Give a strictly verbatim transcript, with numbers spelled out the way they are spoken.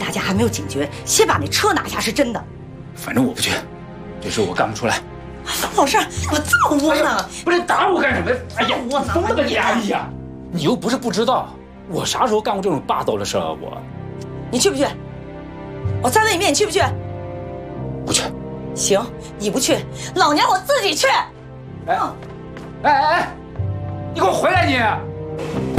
大家还没有警觉，先把那车拿下是真的。 反正我不去，这事我干不出来。 冯老师，我这么窝囊， 不是打我干什么？哎呀， 窝囊， 疯了吧你！哎呀，你又不是不知道，我啥时候干过这种霸道的事啊？我， 你去不去？我再问一遍，你去不去？ 不去。 行，你不去，老娘我自己去。 哎，哎哎哎，你给我回来你！